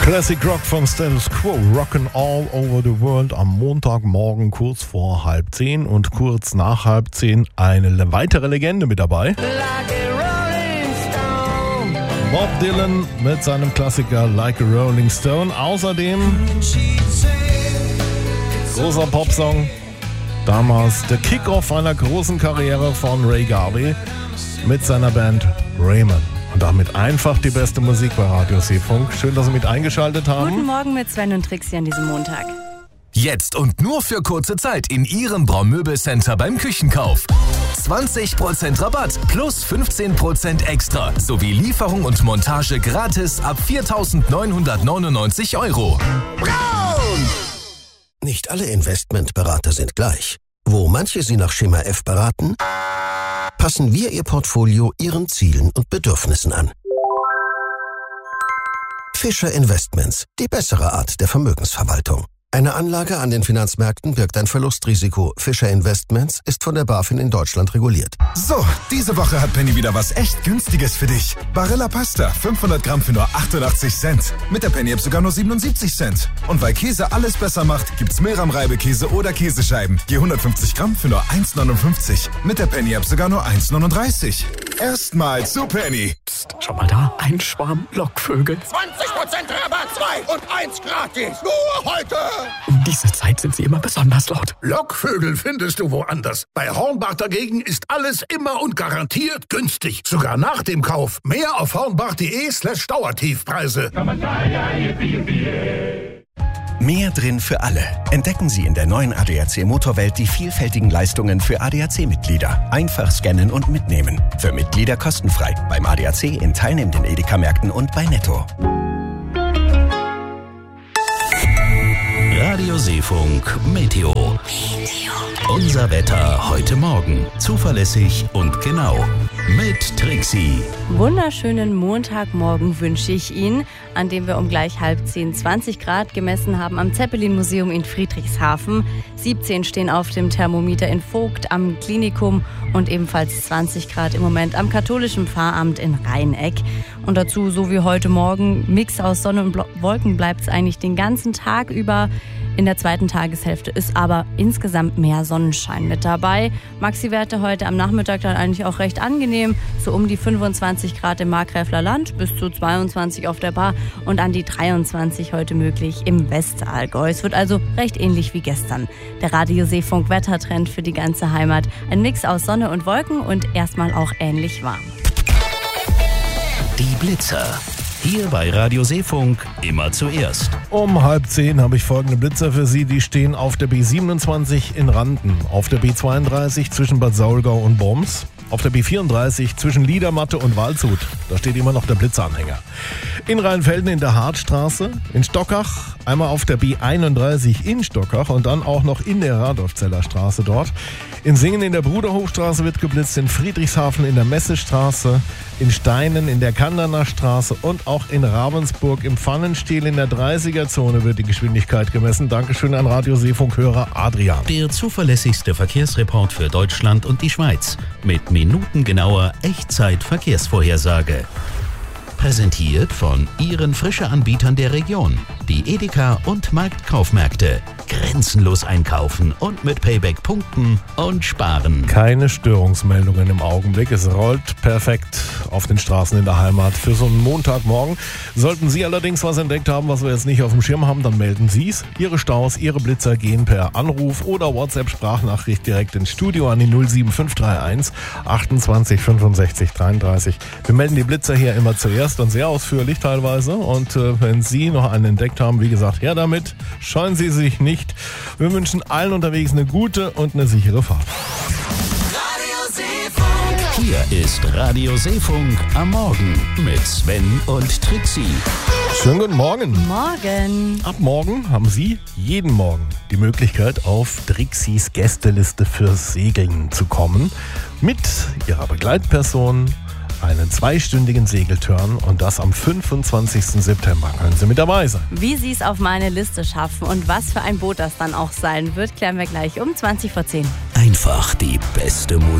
Classic Rock von Status Quo, Rockin' All Over the World am Montagmorgen kurz vor 9:30 und kurz nach 9:30 eine weitere Legende mit dabei. Bob Dylan mit seinem Klassiker Like a Rolling Stone. Außerdem großer Popsong, damals der Kickoff einer großen Karriere von Ray Garvey mit seiner Band Raymond. Und damit einfach die beste Musik bei Radio C-Funk. Schön, dass Sie mit eingeschaltet haben. Guten Morgen mit Sven und Trixie an diesem Montag. Jetzt und nur für kurze Zeit in Ihrem Braumöbelcenter beim Küchenkauf. 20% Rabatt plus 15% extra sowie Lieferung und Montage gratis ab 4.999 €. Braun! Nicht alle Investmentberater sind gleich. Wo manche Sie nach Schema F beraten, passen wir Ihr Portfolio Ihren Zielen und Bedürfnissen an. Fischer Investments, die bessere Art der Vermögensverwaltung. Eine Anlage an den Finanzmärkten birgt ein Verlustrisiko. Fischer Investments ist von der BaFin in Deutschland reguliert. So, diese Woche hat Penny wieder was echt Günstiges für dich. Barilla Pasta, 500 Gramm für nur 88 Cent. Mit der Penny-App sogar nur 77 Cent. Und weil Käse alles besser macht, gibt's Milram-Reibekäse oder Käsescheiben. Je 150 Gramm für nur 1,59. Mit der Penny-App sogar nur 1,39. Erstmal zu Penny. Psst, schau mal da, ein Schwarm Lockvögel. 20% Rabatt, 2 und 1 gratis. Nur heute. Um diese Zeit sind sie immer besonders laut. Lockvögel findest du woanders. Bei Hornbach dagegen ist alles immer und garantiert günstig. Sogar nach dem Kauf. Mehr auf hornbach.de/Dauertiefpreise. Mehr drin für alle. Entdecken Sie in der neuen ADAC Motorwelt die vielfältigen Leistungen für ADAC-Mitglieder. Einfach scannen und mitnehmen. Für Mitglieder kostenfrei. Beim ADAC in teilnehmenden Edeka-Märkten und bei Netto. Radio C-Funk Meteo. Unser Wetter heute Morgen. Zuverlässig und genau. Mit Trixie. Wunderschönen Montagmorgen wünsche ich Ihnen, an dem wir um gleich 9:30 20 Grad gemessen haben am Zeppelin-Museum in Friedrichshafen. 17 stehen auf dem Thermometer in Vogt am Klinikum und ebenfalls 20 Grad im Moment am katholischen Pfarramt in Rheineck. Und dazu, so wie heute Morgen, Mix aus Sonne und Wolken bleibt es eigentlich den ganzen Tag über. In der zweiten Tageshälfte ist aber insgesamt mehr Sonnenschein mit dabei. Maxi-Werte heute am Nachmittag dann eigentlich auch recht angenehm. So um die 25 Grad im Markgräfler Land, bis zu 22 auf der Bar und an die 23 heute möglich im Westallgäu. Es wird also recht ähnlich wie gestern. Der Radio C-Funk Wettertrend für die ganze Heimat. Ein Mix aus Sonne und Wolken und erstmal auch ähnlich warm. Die Blitzer. Hier bei Radio C-Funk immer zuerst. Um 9:30 habe ich folgende Blitzer für Sie. Die stehen auf der B27 in Randen, auf der B32 zwischen Bad Saulgau und Worms, auf der B34 zwischen Liedermatte und Waldshut. Da steht immer noch der Blitzeranhänger. In Rheinfelden in der Hartstraße, in Stockach, einmal auf der B31 in Stockach und dann auch noch in der Radolfzeller Straße dort. In Singen in der Bruderhochstraße wird geblitzt, in Friedrichshafen in der Messestraße, in Steinen in der Kanderner Straße und auch in Ravensburg im Pfannenstiel in der 30er-Zone wird die Geschwindigkeit gemessen. Dankeschön an Radio C-Funk-Hörer Adrian. Der zuverlässigste Verkehrsreport für Deutschland und die Schweiz mit minutengenauer Echtzeit-Verkehrsvorhersage. Präsentiert von Ihren Frische-Anbietern der Region. Die Edeka und Marktkaufmärkte. Grenzenlos einkaufen und mit Payback punkten und sparen. Keine Störungsmeldungen im Augenblick. Es rollt perfekt auf den Straßen in der Heimat für so einen Montagmorgen. Sollten Sie allerdings was entdeckt haben, was wir jetzt nicht auf dem Schirm haben, dann melden Sie es. Ihre Staus, Ihre Blitzer gehen per Anruf oder WhatsApp-Sprachnachricht direkt ins Studio an die 07531 28 65 33. Wir melden die Blitzer hier immer zuerst und sehr ausführlich teilweise. Und wenn Sie noch einen entdeckt haben, wie gesagt, her damit. Scheuen Sie sich nicht. Wir wünschen allen unterwegs eine gute und eine sichere Fahrt. Hier ist Radio C-Funk am Morgen mit Sven und Trixie. Schönen guten Morgen. Morgen. Ab morgen haben Sie jeden Morgen die Möglichkeit, auf Trixies Gästeliste fürs Segeln zu kommen. Mit Ihrer Begleitperson, einen 2-stündigen Segeltörn und das am 25. September. Können Sie mit dabei sein. Wie Sie es auf meine Liste schaffen und was für ein Boot das dann auch sein wird, klären wir gleich um 20 vor 10. Einfach die beste Musik.